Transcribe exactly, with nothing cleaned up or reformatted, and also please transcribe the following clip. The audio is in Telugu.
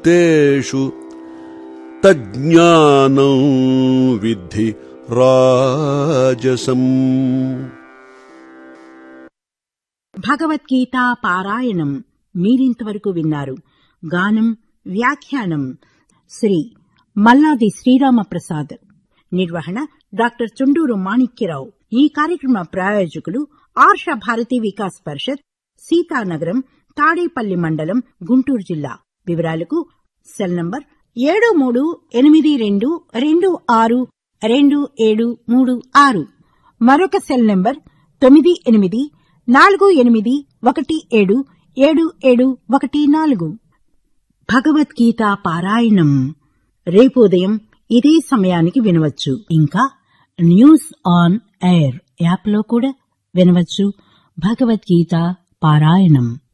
భూతేషు తజ్ఞానం విద్ధి రాజసం. భగవద్గీత పారాయణం మీరింతవరకు విన్నారు. గానం వ్యాఖ్యానం శ్రీ మల్లాది శ్రీరామప్రసాద్. నిర్వహణ డాక్టర్ చుండూరు మాణిక్యరావు. ఈ కార్యక్రమ ప్రాయోజకులు ఆర్ష భారతీ వికాస్ పరిషత్, సీతానగరం, తాడేపల్లి మండలం, గుంటూరు జిల్లా. వివరాలకు సెల్ నంబర్ ఏడు మూడు ఎనిమిది రెండు రెండు ఆరు రెండు ఏడు మూడు ఆరు. మరొక సెల్ నంబర్ తొమ్మిది ఎనిమిది నాలుగు ఎనిమిది ఒకటి ఏడు ఏడు ఏడు ఒకటి నాలుగు. భగవద్గీత పారాయణం రేపు ఉదయం ఇదే సమయానికి వినవచ్చు. ఇంకా న్యూస్ ఆన్ ఎయిర్ యాప్లో కూడా వినవచ్చు. భగవద్గీత పారాయణం.